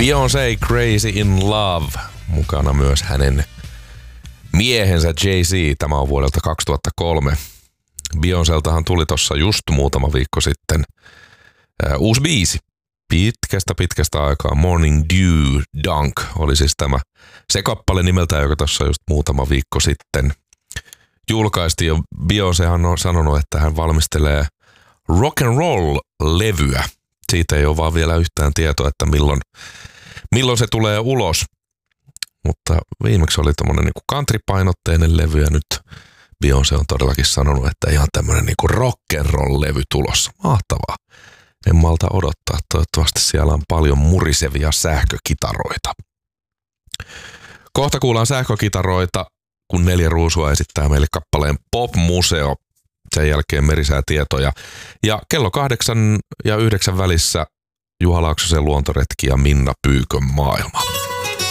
Beyoncé Crazy in Love. Mukana myös hänen miehensä Jay-Z. Tämä on vuodelta 2003. Beyoncéltahan tuli tossa just muutama viikko sitten uusi biisi. Pitkästä aikaa. Morning Dew Dunk oli siis tämä se kappale nimeltään, joka tossa just muutama viikko sitten julkaistiin. Ja Beyoncéhan on sanonut, että hän valmistelee rock and roll levyä. Siitä ei ole vaan vielä yhtään tietoa, että milloin se tulee ulos. Mutta viimeksi oli tommonen niinku country-painotteinen levy ja nyt Beyoncé on todellakin sanonut, että ihan tämmönen niinku rock'n'roll-levy tulossa. Mahtavaa. En malta odottaa. Toivottavasti siellä on paljon murisevia sähkökitaroita. Kohta kuullaan sähkökitaroita, kun 4 Ruusua esittää meille kappaleen Pop Museo. Sen jälkeen merisäätietoja. Ja kello 8 ja 9 välissä Juha Laaksosen luontoretki ja Minna Pyykön maailma.